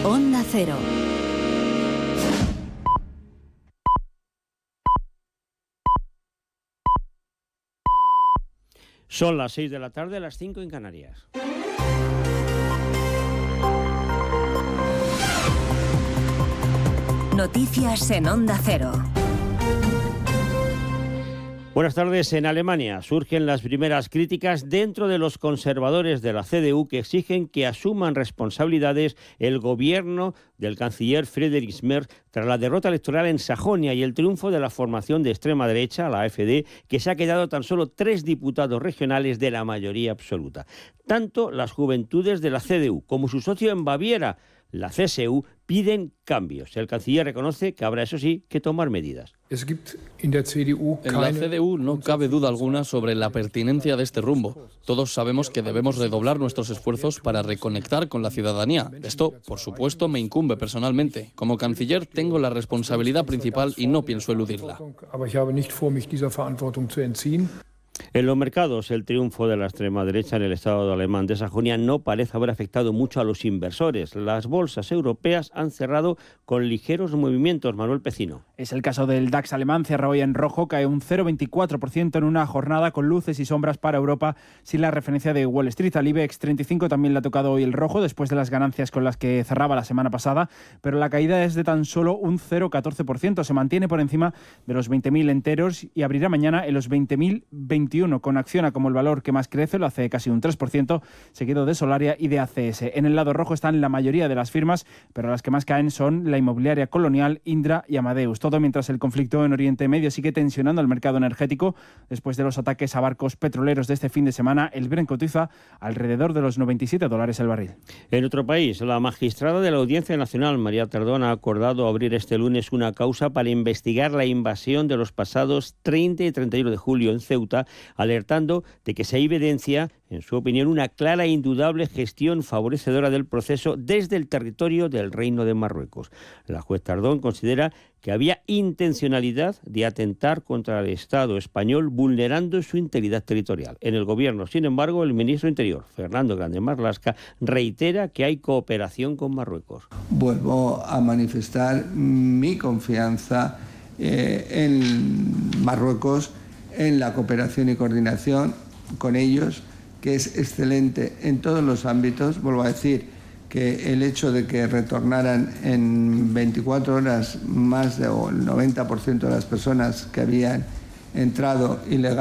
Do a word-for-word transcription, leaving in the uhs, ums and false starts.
Onda Cero. Son las seis de la tarde, las cinco en Canarias. Noticias en Onda Cero. Buenas tardes. En Alemania surgen las primeras críticas dentro de los conservadores de la C D U que exigen que asuman responsabilidades el gobierno del canciller Friedrich Merz tras la derrota electoral en Sajonia y el triunfo de la formación de extrema derecha, la AfD, que se ha quedado tan solo tres diputados regionales de la mayoría absoluta. Tanto las juventudes de la C D U como su socio en Baviera, la C S U, piden cambios. El canciller reconoce que habrá, eso sí, que tomar medidas. En la C D U no cabe duda alguna sobre la pertinencia de este rumbo. Todos sabemos que debemos redoblar nuestros esfuerzos para reconectar con la ciudadanía. Esto, por supuesto, me incumbe personalmente. Como canciller tengo la responsabilidad principal y no pienso eludirla. En los mercados, el triunfo de la extrema derecha en el estado alemán de Sajonia no parece haber afectado mucho a los inversores. Las bolsas europeas han cerrado con ligeros movimientos. Manuel Pecino. Es el caso del DAX alemán, cierra hoy en rojo, cae un cero coma veinticuatro por ciento en una jornada con luces y sombras para Europa, sin la referencia de Wall Street. Al IBEX treinta y cinco también le ha tocado hoy el rojo, después de las ganancias con las que cerraba la semana pasada, pero la caída es de tan solo un cero coma catorce por ciento. Se mantiene por encima de los veinte mil enteros y abrirá mañana en los veinte mil veintiuno, con Acciona como el valor que más crece, lo hace casi un tres por ciento, seguido de Solaria y de A C S. En el lado rojo están la mayoría de las firmas, pero las que más caen son la inmobiliaria Colonial, Indra y Amadeus. Todo mientras el conflicto en Oriente Medio sigue tensionando el mercado energético. Después de los ataques a barcos petroleros de este fin de semana, el Brent cotiza alrededor de los noventa y siete dólares el barril. En otro país, la magistrada de la Audiencia Nacional, María Tardón, ha acordado abrir este lunes una causa para investigar la invasión de los pasados treinta y treinta y uno de julio en Ceuta, alertando de que se evidencia, en su opinión, una clara e indudable gestión favorecedora del proceso desde el territorio del Reino de Marruecos. La juez Tardón considera que había intencionalidad de atentar contra el Estado español vulnerando su integridad territorial. En el Gobierno, sin embargo, el ministro de Interior, Fernando Grande Marlaska, reitera que hay cooperación con Marruecos. Vuelvo a manifestar mi confianza eh, en Marruecos, en la cooperación y coordinación con ellos, que es excelente en todos los ámbitos. Vuelvo a decir que el hecho de que retornaran en veinticuatro horas más del noventa por ciento de las personas que habían entrado ilegalmente